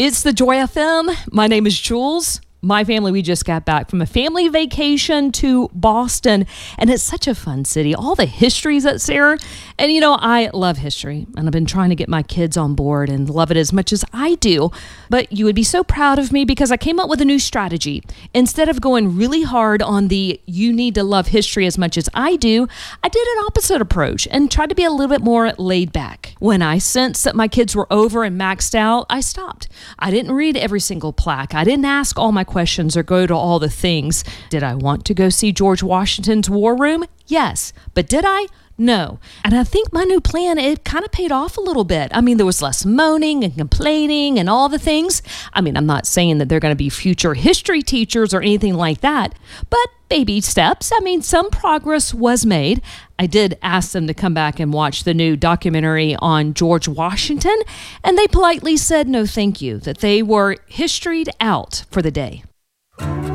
It's the Joy FM. My name is Jules. My family, we just got back from a family vacation to Boston, and it's such a fun city. All the history's that's there. And I love history, and I've been trying to get my kids on board and love it as much as I do. But you would be so proud of me because I came up with a new strategy. Instead of going really hard on the you need to love history as much as I do, I did an opposite approach and tried to be a little bit more laid back. When I sensed that my kids were over and maxed out, I stopped. I didn't read every single plaque. I didn't ask all my questions or go to all the things. Did I want to go see George Washington's War Room? Yes. But did I? No. And I think my new plan, it kind of paid off a little bit. There was less moaning and complaining and all the things. I'm not saying that they're going to be future history teachers or anything like that, but baby steps. Some progress was made. I did ask them to come back and watch the new documentary on George Washington, and they politely said no thank you, that they were historyed out for the day.